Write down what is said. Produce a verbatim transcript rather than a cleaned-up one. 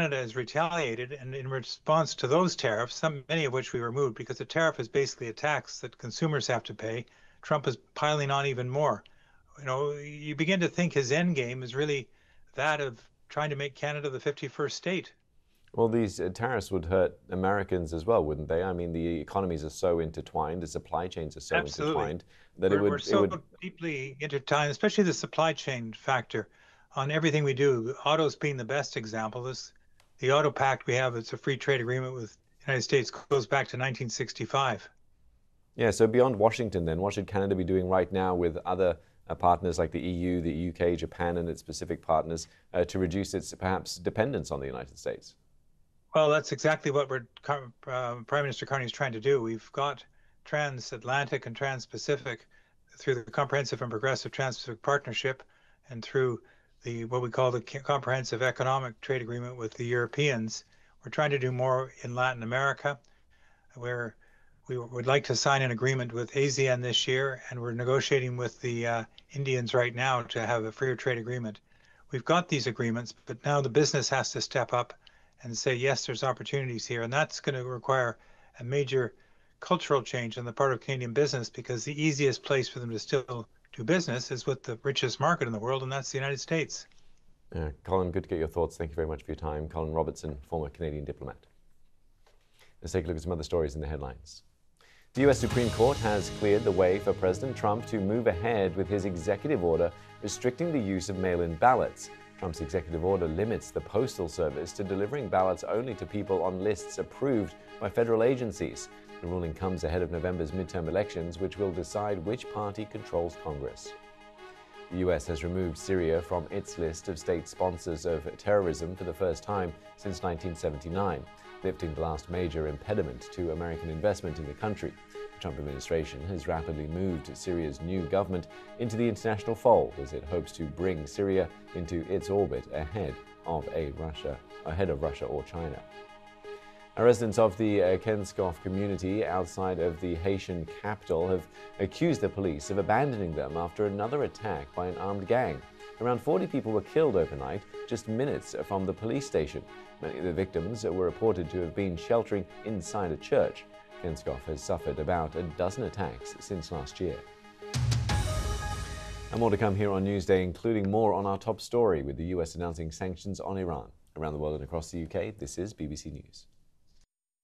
Canada has retaliated, and in response to those tariffs, some many of which we removed, because a tariff is basically a tax that consumers have to pay, Trump is piling on even more. You know, you begin to think his end game is really that of trying to make Canada the fifty-first state. Well, these uh, tariffs would hurt Americans as well, wouldn't they? I mean, the economies are so intertwined, the supply chains are so Absolutely. intertwined that it We're, we're would it so would deeply intertwined, especially the supply chain factor on everything we do. Autos being the best example. This the Auto Pact we have, it's a free trade agreement with the United States, goes back to nineteen sixty-five. Yeah, so beyond Washington, then, what should Canada be doing right now with other uh, partners like the E U, the U K, Japan, and its Pacific partners uh, to reduce its perhaps dependence on the United States? Well, that's exactly what we're uh, Prime Minister Carney is trying to do. We've got transatlantic and trans-Pacific through the Comprehensive and Progressive Trans-Pacific Partnership and through the what we call the Comprehensive Economic Trade Agreement with the Europeans. We're trying to do more in Latin America, where we would like to sign an agreement with ASEAN this year, and we're negotiating with the uh, Indians right now to have a freer trade agreement. We've got these agreements, but now the business has to step up and say, yes, there's opportunities here. And that's going to require a major cultural change on the part of Canadian business, because the easiest place for them to still do business is with the richest market in the world, and that's the United States. Uh, Colin, good to get your thoughts. Thank you very much for your time. Colin Robertson, former Canadian diplomat. Let's take a look at some other stories in the headlines. The U S Supreme Court has cleared the way for President Trump to move ahead with his executive order restricting the use of mail-in ballots. Trump's executive order limits the Postal Service to delivering ballots only to people on lists approved by federal agencies. The ruling comes ahead of November's midterm elections, which will decide which party controls Congress. The U S has removed Syria from its list of state sponsors of terrorism for the first time since nineteen seventy-nine, lifting the last major impediment to American investment in the country. The Trump administration has rapidly moved Syria's new government into the international fold as it hopes to bring Syria into its orbit ahead of a Russia, ahead of Russia or China. Now, residents of the uh, Kenskoff community outside of the Haitian capital have accused the police of abandoning them after another attack by an armed gang. Around forty people were killed overnight, just minutes from the police station. Many of the victims were reported to have been sheltering inside a church. Kenskoff has suffered about a dozen attacks since last year. And more to come here on Newsday, including more on our top story with the U S announcing sanctions on Iran. Around the world and across the U K, this is B B C News.